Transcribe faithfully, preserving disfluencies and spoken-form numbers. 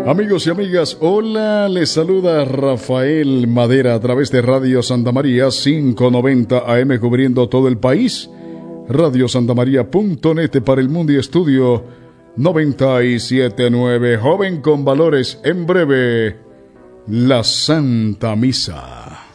Amigos y amigas, hola, les saluda Rafael Madera a través de Radio Santa María quinientos noventa A M cubriendo todo el país, radio santa maría punto net para el mundo y estudio noventa y siete punto nueve. Joven con valores, en breve, la Santa Misa.